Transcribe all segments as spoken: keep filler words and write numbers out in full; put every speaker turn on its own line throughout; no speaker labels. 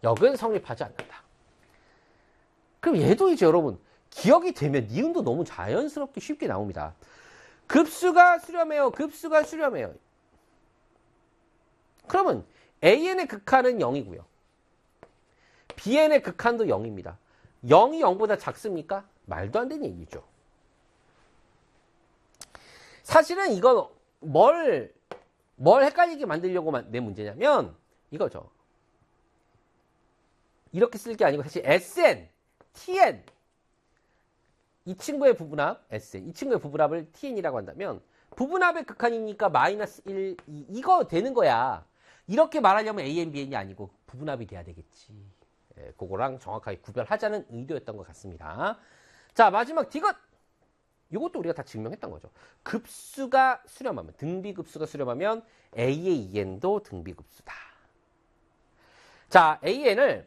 역은 성립하지 않는다. 그럼 얘도 이제 여러분 기억이 되면 니은도 너무 자연스럽게 쉽게 나옵니다. 급수가 수렴해요. 급수가 수렴해요. 그러면 에이엔의 극한은 영이고요. 비엔의 극한도 영입니다. 영이 영보다 작습니까? 말도 안 되는 얘기죠. 사실은 이건 뭘, 뭘 헷갈리게 만들려고 낸 문제냐면 이거죠. 이렇게 쓸 게 아니고 사실 에스엔, 티엔 이 친구의 부분합 에스엔, 이 친구의 부분합을 티엔이라고 한다면 부분합의 극한이니까 마이너스 일, 이, 이거 되는 거야. 이렇게 말하려면 에이엔, 비엔이 아니고 부분합이 돼야 되겠지. 예, 그거랑 정확하게 구별하자는 의도였던 것 같습니다. 자, 마지막 디귿. 이것도 우리가 다 증명했던 거죠. 급수가 수렴하면, 등비급수가 수렴하면 A의 이엔도 등비급수다. 자, 에이엔을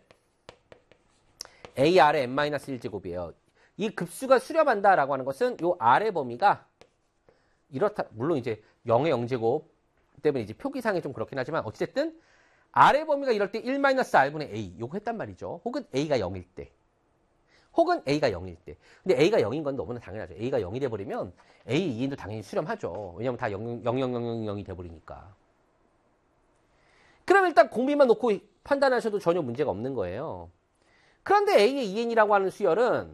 A 아래 엔 마이너스 일 제곱이에요. 이 급수가 수렴한다라고 하는 것은 요 아래 범위가 이렇다. 물론 이제 영의 영제곱 때문에 이제 표기상에 좀 그렇긴 하지만 어찌됐든 아래 범위가 이럴 때 일 마이너스 R분의 A 요거 했단 말이죠. 혹은 A가 영일 때. 혹은 A가 영일 때. 근데 A가 영인 건 너무나 당연하죠. A가 영이 돼버리면 A, 이엔도 당연히 수렴하죠. 왜냐면 다 영, 영, 영, 영, 영이 돼버리니까. 그럼 일단 공비만 놓고 판단하셔도 전혀 문제가 없는 거예요. 그런데 A의 이엔이라고 하는 수열은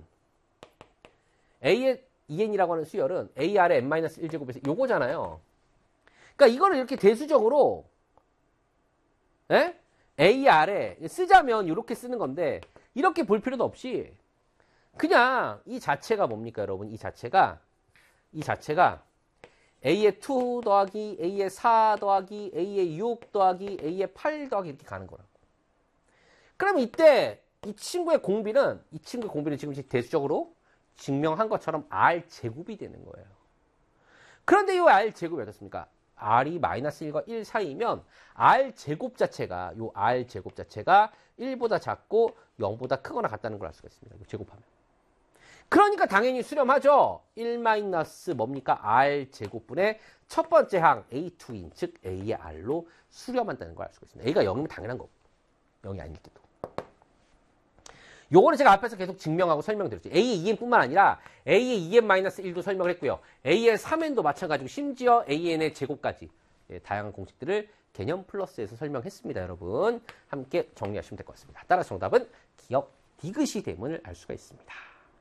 A의 이엔이라고 하는 수열은 A 아래 엔 마이너스 일 제곱에서 요거잖아요. 그러니까 이거를 이렇게 대수적으로 에? A 아래 쓰자면 이렇게 쓰는 건데 이렇게 볼 필요도 없이 그냥 이 자체가 뭡니까 여러분? 이 자체가 이 자체가 A의 이 더하기 A의 사 더하기 A의 육 더하기 A의 팔 더하기 이렇게 가는 거라고. 그럼 이때 이 친구의 공비는 이 친구의 공비는 지금 대수적으로 증명한 것처럼 R 제곱이 되는 거예요. 그런데 이 R 제곱이 어떻습니까? R이 마이너스 일과 일 사이면 R 제곱 자체가 요 R 제곱 자체가 일보다 작고 영보다 크거나 같다는 걸 알 수가 있습니다. 이거 제곱하면. 그러니까 당연히 수렴하죠. 일 마이너스 뭡니까? R 제곱분의 첫 번째 항 에이 투인 즉 A의 R로 수렴한다는 걸 알 수가 있습니다. A가 영이면 당연한 거고 영이 아닐 때도. 요거는 제가 앞에서 계속 증명하고 설명드렸죠. A의 이엔뿐만 아니라 A의 이엔 마이너스 일도 설명을 했고요. A의 삼엔도 마찬가지고 심지어 에이엔의 제곱까지 예, 다양한 공식들을 개념 플러스에서 설명했습니다. 여러분 함께 정리하시면 될 것 같습니다. 따라서 정답은 기억 디귿이 됨을 알 수가 있습니다.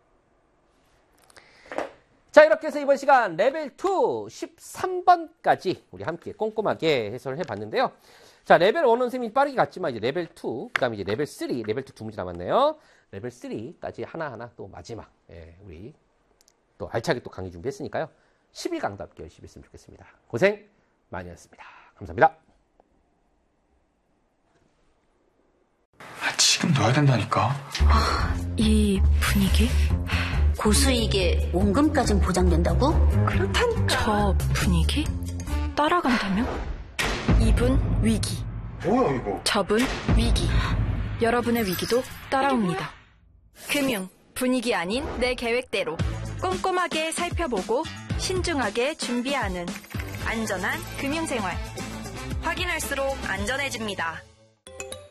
자, 이렇게 해서 이번 시간 레벨 이 십삼 번까지 우리 함께 꼼꼼하게 해설을 해봤는데요. 자, 레벨 일은 선생님이 빠르게 갔지만 이제 레벨 이, 그 다음에 이제 레벨 삼, 레벨 이 두 문제 남았네요. 레벨 삼까지 하나하나 또 마지막, 예, 우리 또 알차게 또 강의 준비했으니까요. 십 일 강도 함께 열심히 했으면 좋겠습니다. 고생 많이 하셨습니다. 감사합니다.
아, 지금 넣어야 된다니까.
아, 이 분위기?
고수익에 원금까진 보장된다고?
그렇다니까. 저 분위기? 따라간다면? 이분 위기.
뭐야 이거?
저분 위기. 여러분의 위기도 따라옵니다. 금융, 분위기 아닌 내 계획대로 꼼꼼하게 살펴보고 신중하게 준비하는 안전한 금융생활. 확인할수록 안전해집니다.